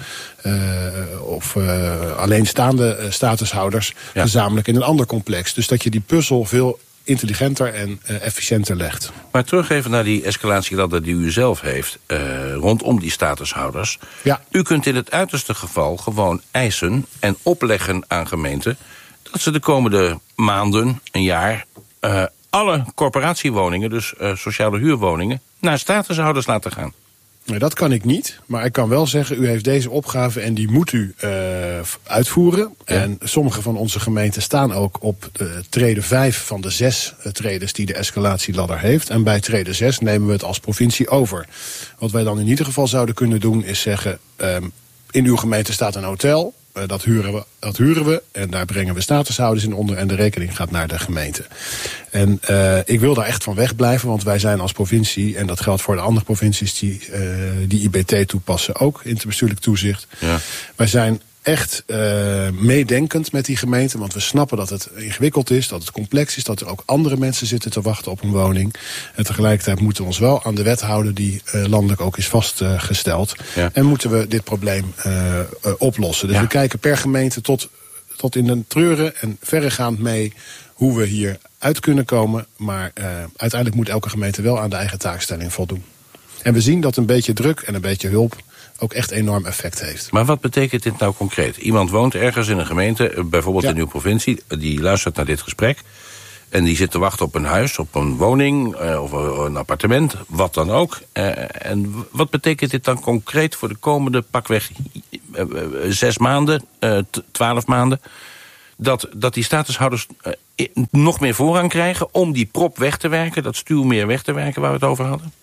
alleenstaande statushouders... gezamenlijk in een ander complex. Dus dat je die puzzel veel intelligenter en efficiënter legt. Maar terug even naar die escalatieladder die u zelf heeft... rondom die statushouders. Ja. U kunt in het uiterste geval gewoon eisen en opleggen aan gemeenten... dat ze de komende maanden, een jaar... alle corporatiewoningen, dus sociale huurwoningen... naar statushouders laten gaan. Nee, dat kan ik niet, maar ik kan wel zeggen... u heeft deze opgave en die moet u uitvoeren. Ja. En sommige van onze gemeenten staan ook op trede 5 van de 6 tredes... die de escalatieladder heeft. En bij trede 6 nemen we het als provincie over. Wat wij dan in ieder geval zouden kunnen doen is zeggen... in uw gemeente staat een hotel... Dat huren we en daar brengen we statushouders in onder... en de rekening gaat naar de gemeente. En ik wil daar echt van wegblijven, want wij zijn als provincie... en dat geldt voor de andere provincies die IBT toepassen... ook interbestuurlijk toezicht. Ja. Wij zijn echt meedenkend met die gemeente... want we snappen dat het ingewikkeld is, dat het complex is... dat er ook andere mensen zitten te wachten op een woning. En tegelijkertijd moeten we ons wel aan de wet houden... die landelijk ook is vastgesteld. Ja. En moeten we dit probleem oplossen. Dus we kijken per gemeente tot in de treuren en verregaand mee... hoe we hier uit kunnen komen. Maar uiteindelijk moet elke gemeente wel aan de eigen taakstelling voldoen. En we zien dat een beetje druk en een beetje hulp... ook echt enorm effect heeft. Maar wat betekent dit nou concreet? Iemand woont ergens in een gemeente, bijvoorbeeld in uw provincie... die luistert naar dit gesprek... en die zit te wachten op een huis, op een woning... of een appartement, wat dan ook. En wat betekent dit dan concreet voor de komende pakweg 6 maanden, 12 maanden... dat die statushouders nog meer voorrang krijgen... om die prop weg te werken, dat stuwmeer weg te werken waar we het over hadden?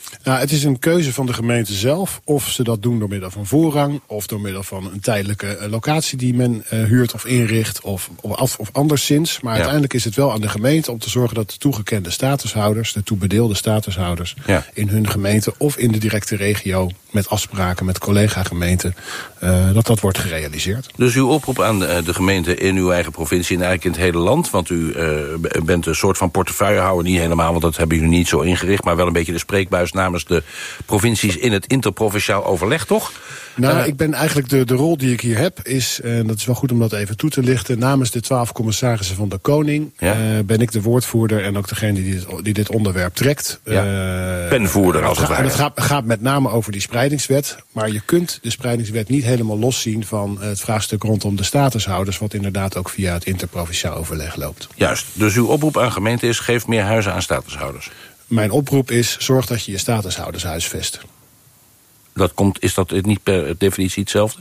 Nou, het is een keuze van de gemeente zelf. Of ze dat doen door middel van voorrang. Of door middel van een tijdelijke locatie die men huurt of inricht. Of anderszins. Maar uiteindelijk is het wel aan de gemeente om te zorgen dat de toegekende statushouders, de toebedeelde statushouders, in hun gemeente of in de directe regio met afspraken met collega-gemeenten, dat wordt gerealiseerd. Dus uw oproep aan de gemeente in uw eigen provincie en eigenlijk in het hele land, want u bent een soort van portefeuillehouder, niet helemaal, want dat hebben jullie niet zo ingericht, maar wel een beetje de spreekbuis namens de provincies in het interprovinciaal overleg, toch? Nou, ik ben eigenlijk de rol die ik hier heb is, en dat is wel goed om dat even toe te lichten, namens de 12 commissarissen van de Koning ben ik de woordvoerder en ook degene die dit onderwerp trekt. Penvoerder als het ware. En het gaat met name over die spreidingswet, maar je kunt de spreidingswet niet helemaal loszien van het vraagstuk rondom de statushouders, wat inderdaad ook via het interprovinciaal overleg loopt. Juist, dus uw oproep aan gemeente is, geef meer huizen aan statushouders. Mijn oproep is, zorg dat je statushouders huisvest. Is dat niet per definitie hetzelfde?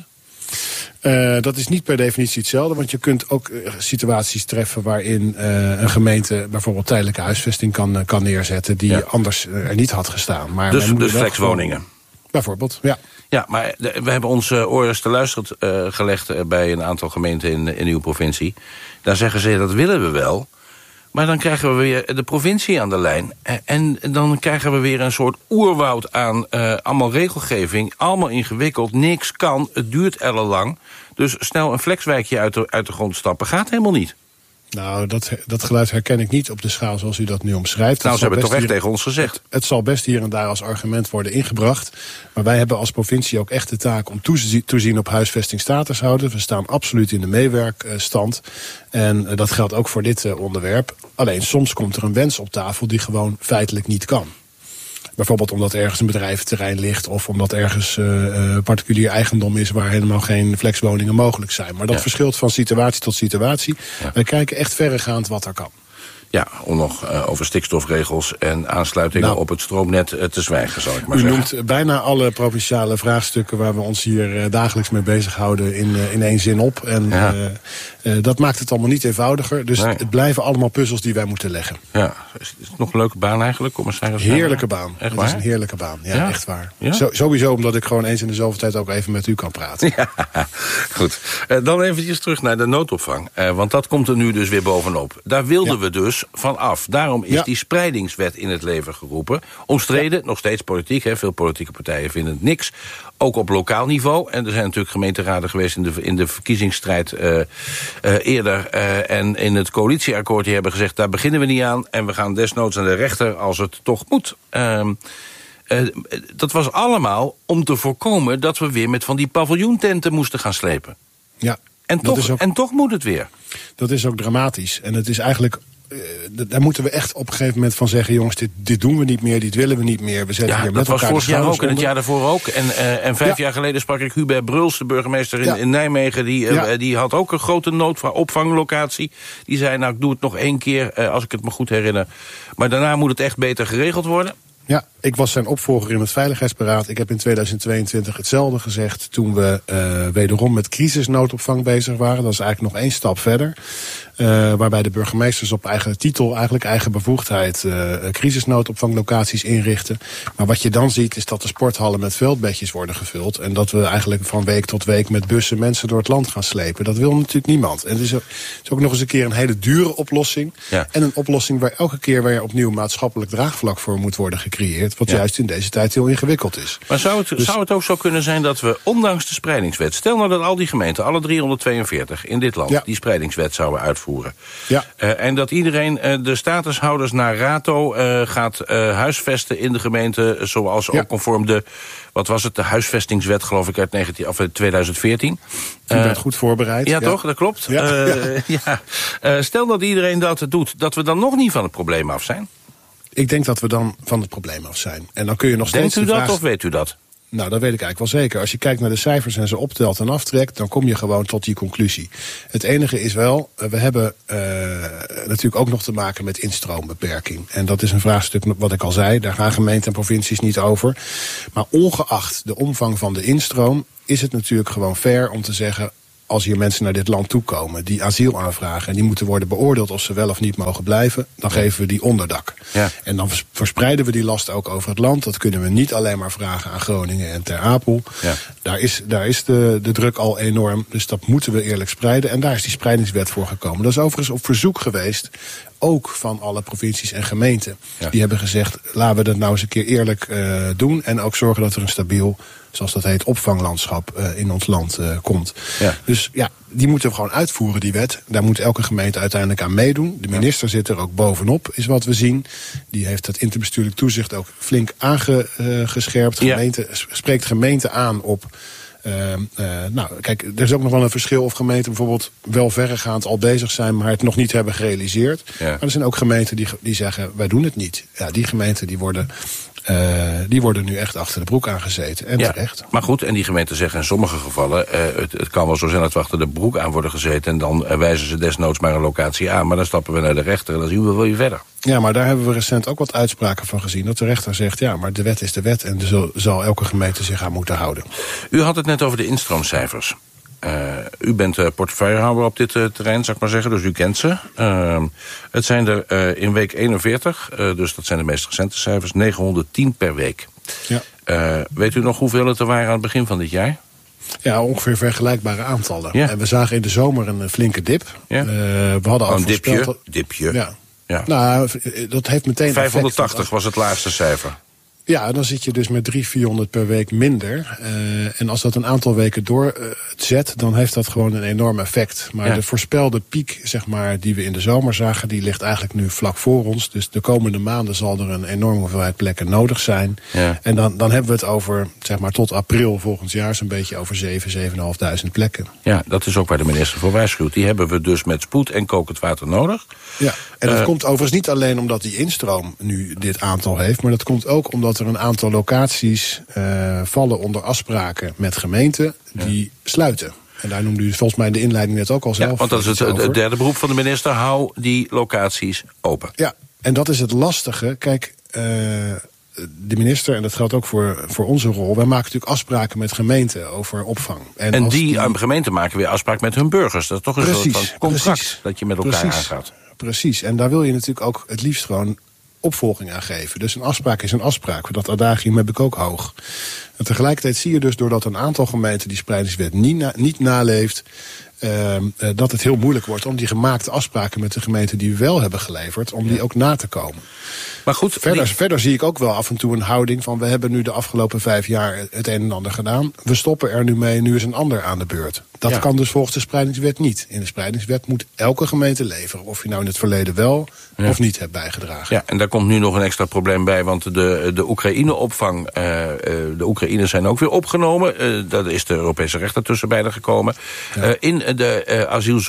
Dat is niet per definitie hetzelfde, want je kunt ook situaties treffen waarin een gemeente bijvoorbeeld tijdelijke huisvesting kan neerzetten die anders er niet had gestaan. Maar dus flexwoningen? Bijvoorbeeld, ja. Ja, maar we hebben onze oren te luisteren gelegd bij een aantal gemeenten in uw provincie. Daar zeggen ze, dat willen we wel. Maar dan krijgen we weer de provincie aan de lijn. En dan krijgen we weer een soort oerwoud aan allemaal regelgeving. Allemaal ingewikkeld, niks kan, het duurt ellenlang. Dus snel een flexwijkje uit de grond stappen gaat helemaal niet. Nou, dat geluid herken ik niet op de schaal zoals u dat nu omschrijft. Nou, ze hebben het toch echt tegen ons gezegd. Het zal best hier en daar als argument worden ingebracht. Maar wij hebben als provincie ook echt de taak om toezien op huisvestingstatushouders. We staan absoluut in de meewerkstand. En dat geldt ook voor dit onderwerp. Alleen soms komt er een wens op tafel die gewoon feitelijk niet kan. Bijvoorbeeld omdat ergens een bedrijventerrein ligt of omdat ergens particulier eigendom is waar helemaal geen flexwoningen mogelijk zijn. Maar dat verschilt van situatie tot situatie. Ja. Wij kijken echt verregaand wat er kan. Ja, om nog over stikstofregels en aansluitingen op het stroomnet te zwijgen, zal ik maar zeggen. U noemt bijna alle provinciale vraagstukken waar we ons hier dagelijks mee bezighouden in één zin op. En dat maakt het allemaal niet eenvoudiger. Dus het blijven allemaal puzzels die wij moeten leggen. Ja, is het nog een leuke baan eigenlijk, commissaris? Heerlijke baan. Echt het waar? is een heerlijke baan, ja, echt waar. Ja? Sowieso omdat ik gewoon eens in de zoveel tijd ook even met u kan praten. Ja, goed. Dan eventjes terug naar de noodopvang. Want dat komt er nu dus weer bovenop. Daar wilden we dus vanaf. Daarom is die spreidingswet in het leven geroepen. Omstreden, nog steeds politiek. Veel politieke partijen vinden het niks. Ook op lokaal niveau. En er zijn natuurlijk gemeenteraden geweest in de verkiezingsstrijd eerder. En in het coalitieakkoord die hebben gezegd, daar beginnen we niet aan. En we gaan desnoods naar de rechter als het toch moet. Dat was allemaal om te voorkomen dat we weer met van die paviljoententen moesten gaan slepen. Ja. En toch moet het weer. Dat is ook dramatisch. En het is eigenlijk, daar moeten we echt op een gegeven moment van zeggen, jongens, dit doen we niet meer, dit willen we niet meer. We zetten hier met elkaar. Dat was vorig jaar ook en het jaar daarvoor ook. En 5 jaar geleden sprak ik Hubert Bruls, de burgemeester in Nijmegen. Die had ook een grote noodopvanglocatie. Die zei, nou, ik doe het nog 1 keer, als ik het me goed herinner. Maar daarna moet het echt beter geregeld worden. Ja, ik was zijn opvolger in het Veiligheidsberaad. Ik heb in 2022 hetzelfde gezegd toen we wederom met crisisnoodopvang bezig waren. Dat is eigenlijk nog 1 stap verder. Waarbij de burgemeesters op eigen titel, eigenlijk eigen bevoegdheid, crisisnoodopvanglocaties inrichten. Maar wat je dan ziet is dat de sporthallen met veldbedjes worden gevuld. En dat we eigenlijk van week tot week met bussen mensen door het land gaan slepen. Dat wil natuurlijk niemand. En het is ook nog eens een keer een hele dure oplossing. Ja. En een oplossing waar elke keer weer opnieuw maatschappelijk draagvlak voor moet worden gecreëerd. Wat juist in deze tijd heel ingewikkeld is. Maar zou het ook zo kunnen zijn dat we, ondanks de spreidingswet, stel nou dat al die gemeenten, alle 342 in dit land, die spreidingswet zouden uitvoeren. Ja. En dat iedereen de statushouders naar rato gaat huisvesten in de gemeente, zoals ook conform de, wat was het, de huisvestingswet, geloof ik, uit 2014. U bent goed voorbereid. Ja, toch? Dat klopt. Stel dat iedereen dat doet, dat we dan nog niet van het probleem af zijn? Ik denk dat we dan van het probleem af zijn. En dan kun je nog steeds. Denkt u dat of weet u dat? Nou, dat weet ik eigenlijk wel zeker. Als je kijkt naar de cijfers en ze optelt en aftrekt, dan kom je gewoon tot die conclusie. Het enige is wel, we hebben natuurlijk ook nog te maken met instroombeperking. En dat is een vraagstuk, wat ik al zei, daar gaan gemeenten en provincies niet over. Maar ongeacht de omvang van de instroom is het natuurlijk gewoon fair om te zeggen, als hier mensen naar dit land toekomen die asiel aanvragen en die moeten worden beoordeeld of ze wel of niet mogen blijven, dan geven we die onderdak. Ja. En dan verspreiden we die last ook over het land. Dat kunnen we niet alleen maar vragen aan Groningen en Ter Apel. Ja. Daar is de druk al enorm, dus dat moeten we eerlijk spreiden. En daar is die spreidingswet voor gekomen. Dat is overigens op verzoek geweest, ook van alle provincies en gemeenten. Ja. Die hebben gezegd, laten we dat nou eens een keer eerlijk doen en ook zorgen dat er een stabiel, zoals dat heet, opvanglandschap in ons land komt. Ja. Dus ja, die moeten we gewoon uitvoeren, die wet. Daar moet elke gemeente uiteindelijk aan meedoen. De minister zit er ook bovenop, is wat we zien. Die heeft het interbestuurlijk toezicht ook flink aangescherpt. Gemeente, spreekt gemeenten aan op. Nou, kijk, er is ook nog wel een verschil of gemeenten bijvoorbeeld wel verregaand al bezig zijn, maar het nog niet hebben gerealiseerd. Ja. Maar er zijn ook gemeenten die zeggen, wij doen het niet. Ja, die gemeenten die worden nu echt achter de broek aangezeten. En terecht. Maar goed, en die gemeenten zeggen in sommige gevallen, het kan wel zo zijn dat we achter de broek aan worden gezeten en dan wijzen ze desnoods maar een locatie aan. Maar dan stappen we naar de rechter en dan zien we wel weer verder. Ja, maar daar hebben we recent ook wat uitspraken van gezien. Dat de rechter zegt, ja, maar de wet is de wet en er zal elke gemeente zich aan moeten houden. U had het net over de instroomcijfers. U bent portefeuillehouder op dit terrein, zou ik maar zeggen, dus u kent ze. Het zijn er in week 41, dus dat zijn de meest recente cijfers, 910 per week. Ja. Weet u nog hoeveel het er waren aan het begin van dit jaar? Ja, ongeveer vergelijkbare aantallen. Ja. En we zagen in de zomer een flinke dip. Ja. We hadden al een dipje. Ja. Ja. Nou, dat heeft meteen 580 was het laagste cijfer. Ja, dan zit je dus met 300-400 per week minder. En als dat een aantal weken doorzet, dan heeft dat gewoon een enorm effect. Maar de voorspelde piek, zeg maar, die we in de zomer zagen, die ligt eigenlijk nu vlak voor ons. Dus de komende maanden zal er een enorme hoeveelheid plekken nodig zijn. Ja. En dan hebben we het over, zeg maar, tot april volgend jaar zo'n beetje over 7.500 plekken. Ja, dat is ook waar de minister voor waarschuwt. Die hebben we dus met spoed en kokend water nodig. Ja, en dat komt overigens niet alleen omdat die instroom nu dit aantal heeft, maar dat komt ook omdat er een aantal locaties vallen onder afspraken met gemeenten die sluiten. En daar noemde u volgens mij de inleiding net ook al zelf. Ja, want dat is het derde beroep van de minister. Hou die locaties open. Ja, en dat is het lastige. Kijk, de minister, en dat geldt ook voor onze rol, wij maken natuurlijk afspraken met gemeenten over opvang. En die gemeenten maken weer afspraken met hun burgers. Dat is toch een soort van contract dat je met elkaar aangaat. Precies, en daar wil je natuurlijk ook het liefst gewoon opvolging aan geven. Dus een afspraak is een afspraak. Dat adagium heb ik ook hoog. En tegelijkertijd zie je dus, doordat een aantal gemeenten die spreidingswet niet naleeft, dat het heel moeilijk wordt om die gemaakte afspraken met de gemeenten die we wel hebben geleverd, om die ook na te komen. Maar goed, verder zie ik ook wel af en toe een houding van, we hebben nu de afgelopen 5 jaar het een en ander gedaan. We stoppen er nu mee, nu is een ander aan de beurt. Dat kan dus volgens de spreidingswet niet. In de spreidingswet moet elke gemeente leveren, of je nou in het verleden wel of niet hebt bijgedragen. Ja, en daar komt nu nog een extra probleem bij, want de Oekraïne-opvang, de Oekraïners zijn ook weer opgenomen. Daar is de Europese rechter tussen beiden gekomen. Ja. In de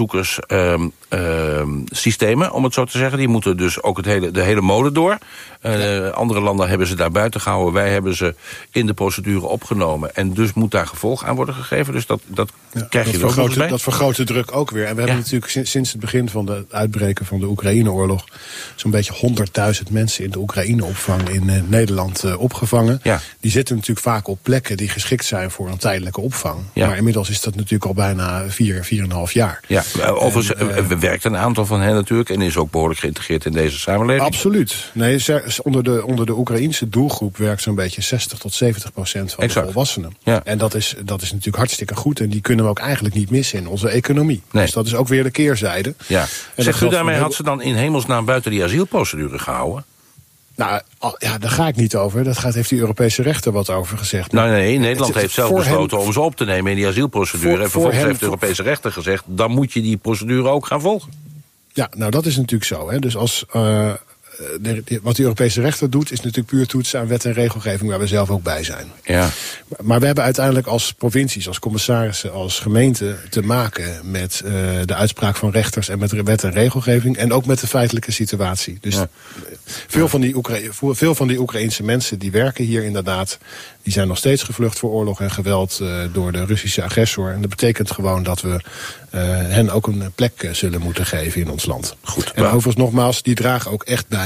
asielzoekerssystemen, om het zo te zeggen, die moeten dus ook de hele molen door. Andere landen hebben ze daar buiten gehouden. Wij hebben ze in de procedure opgenomen. En dus moet daar gevolg aan worden gegeven. Dus dat krijg je er ook bij. Dat vergroot de druk ook weer. En we hebben natuurlijk sinds het begin van het uitbreken van de Oekraïne-oorlog zo'n beetje 100.000 mensen in de Oekraïne-opvang in Nederland opgevangen. Ja. Die zitten natuurlijk vaak op plekken die geschikt zijn voor een tijdelijke opvang. Ja. Maar inmiddels is dat natuurlijk al bijna 4,5 jaar. Ja, overigens werkt een aantal van hen natuurlijk en is ook behoorlijk geïntegreerd in deze samenleving. Absoluut. Nee, onder de Oekraïnse doelgroep werkt zo'n beetje 60 tot 70% van de volwassenen. Ja. En dat is natuurlijk hartstikke goed. En die kunnen we ook eigenlijk niet missen in onze economie. Nee. Dus dat is ook weer de keerzijde. Ja. Zegt u daarmee, had ze dan in hemelsnaam buiten die asielprocedure gehouden? Nou, ja, daar ga ik niet over. Heeft die Europese rechter wat over gezegd. Nee, Nederland heeft zelf besloten om ze op te nemen in die asielprocedure. En vervolgens heeft de Europese rechter gezegd, dan moet je die procedure ook gaan volgen. Ja, nou dat is natuurlijk zo. Hè. Dus als wat de Europese rechter doet, is natuurlijk puur toetsen aan wet en regelgeving waar we zelf ook bij zijn. Ja. Maar we hebben uiteindelijk als provincies, als commissarissen, als gemeente te maken met de uitspraak van rechters en met wet en regelgeving en ook met de feitelijke situatie. Dus veel van die Oekraïnse mensen die werken hier inderdaad, die zijn nog steeds gevlucht voor oorlog en geweld door de Russische agressor. En dat betekent gewoon dat we hen ook een plek zullen moeten geven in ons land. Goed. En overigens nogmaals, die dragen ook echt bij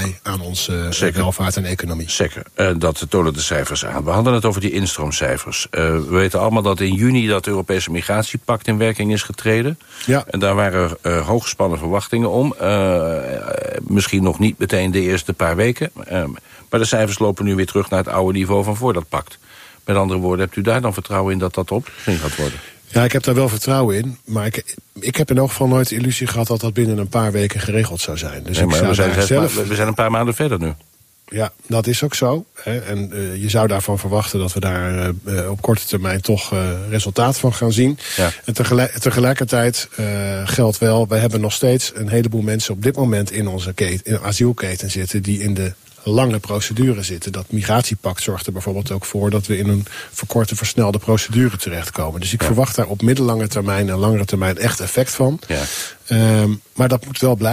bij aan onze welvaart en economie. Zeker, dat tonen de cijfers aan. We hadden het over die instroomcijfers. We weten allemaal dat in juni dat Europese migratiepact in werking is getreden. Ja. En daar waren hooggespannen verwachtingen om. Misschien nog niet meteen de eerste paar weken. Maar de cijfers lopen nu weer terug naar het oude niveau van voor dat pact. Met andere woorden, hebt u daar dan vertrouwen in dat dat opgezien gaat worden? Ja, ik heb daar wel vertrouwen in. Maar ik heb in elk geval nooit de illusie gehad dat dat binnen een paar weken geregeld zou zijn. Dus maar we zijn een paar maanden verder nu. Ja, dat is ook zo. Hè. En je zou daarvan verwachten dat we daar op korte termijn toch resultaat van gaan zien. Ja. En tegelijkertijd geldt wel, wij hebben nog steeds een heleboel mensen op dit moment in onze asielketen zitten die in de lange procedure zitten. Dat migratiepact zorgt er bijvoorbeeld ook voor dat we in een verkorte, versnelde procedure terechtkomen. Dus ik verwacht daar op middellange termijn en langere termijn echt effect van. Ja. Maar dat moet wel blijven.